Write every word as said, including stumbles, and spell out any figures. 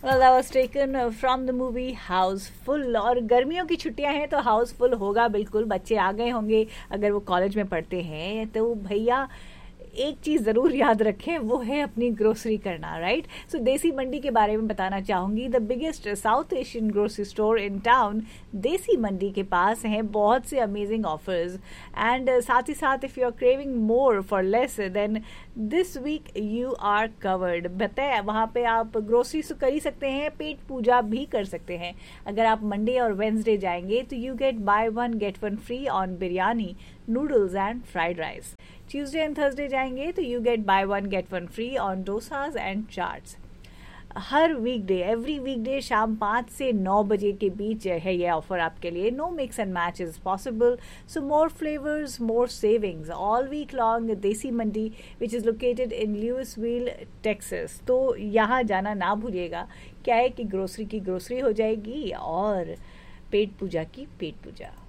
Well, that was taken from the movie Houseful. और गर्मियों की छुट्टियां हैं तो हाउसफुल होगा बिल्कुल. बच्चे आ गए होंगे अगर वो कॉलेज में पढ़ते हैं तो भैया एक चीज़ ज़रूर याद रखें, वो है अपनी ग्रोसरी करना, राइट. सो देसी मंडी के बारे में बताना चाहूँगी. The biggest south Asian grocery store in town, देसी मंडी के पास हैं बहुत से अमेजिंग ऑफर्स. एंड साथ ही साथ if you are craving more for less than this week you are covered. बताए वहाँ पे आप ग्रोसरी तो कर ही सकते हैं, पेट पूजा भी कर सकते हैं. अगर आप मंडे और वेंसडे जाएंगे तो you get by one get one free on biryani, noodles and fried rice. Tuesday and Thursday जाएंगे तो you get by one get one free on dosas and chaats. Her weekday, every वीकडे शाम पाँच से नौ बजे के बीच है ये ऑफर आपके लिए. No mix and match is possible. So more flavours, more savings all week long. देसी मंडी which is located in ल्यूइसविल, Texas. तो यहाँ जाना ना भूलिएगा. क्या है कि ग्रोसरी की ग्रोसरी हो जाएगी और पेट पूजा की पेट पूजा.